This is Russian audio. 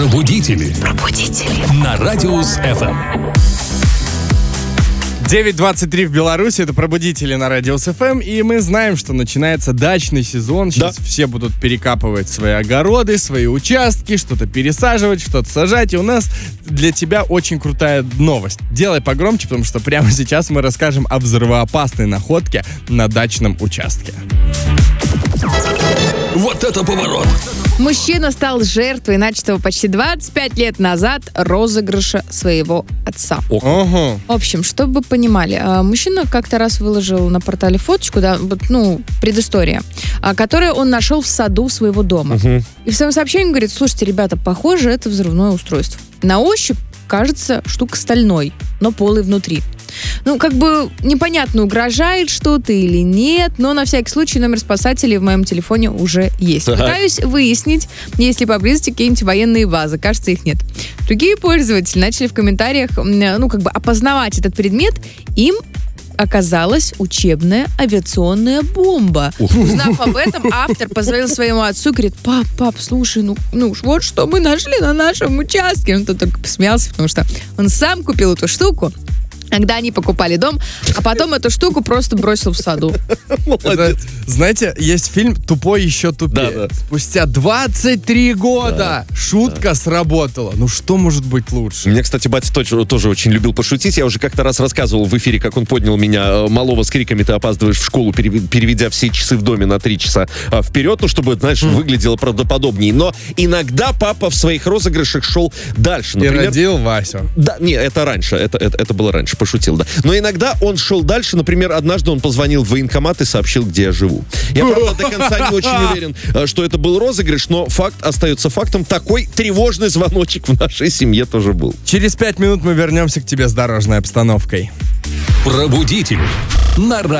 Пробудители. На Радиус FM. 9:23 в Беларуси, это «Пробудители» на Радиус ФМ, и мы знаем, что начинается дачный сезон. Сейчас все будут перекапывать свои огороды, свои участки, что-то пересаживать, что-то сажать. И у нас для тебя очень крутая новость. Делай погромче, потому что прямо сейчас мы расскажем о взрывоопасной находке на дачном участке. Вот это поворот! Мужчина стал жертвой начатого почти 25 лет назад розыгрыша своего отца. Ого. В общем, чтобы вы понимали, мужчина как-то раз выложил на портале фоточку, предыстория, которую он нашел в саду своего дома. И в своем сообщении говорит: слушайте, ребята, похоже, это взрывное устройство. На ощупь кажется штука стальной, но полый внутри. Непонятно, угрожает что-то или нет, но на всякий случай номер спасателей в моем телефоне уже есть. Пытаюсь выяснить, есть ли поблизости какие-нибудь военные базы. Кажется, их нет. Другие пользователи начали в комментариях, опознавать этот предмет. Им оказалась учебная авиационная бомба. Узнав об этом, автор позвонил своему отцу и говорит: пап, слушай, вот что мы нашли на нашем участке. Он тут только посмеялся, потому что он сам купил эту штуку, когда они покупали дом, а потом эту штуку просто бросил в саду. Это, знаете, есть фильм «Тупой еще тупее». Да. Спустя 23 года шутка сработала. Что может быть лучше? Мне, кстати, батя тоже очень любил пошутить. Я уже как-то раз рассказывал в эфире, как он поднял меня, малого, с криками: ты опаздываешь в школу, переведя все часы в доме на 3 часа вперед, чтобы, выглядело правдоподобнее. Но иногда папа в своих розыгрышах шел дальше. Например, и родил Васю. Да, это раньше. Это было раньше. Пошутил, да. Но иногда он шел дальше. Например, однажды он позвонил в военкомат и сообщил, где я живу. Я, правда, до конца не очень уверен, что это был розыгрыш, но факт остается фактом. Такой тревожный звоночек в нашей семье тоже был. Через 5 минут мы вернемся к тебе с дорожной обстановкой. Пробудители на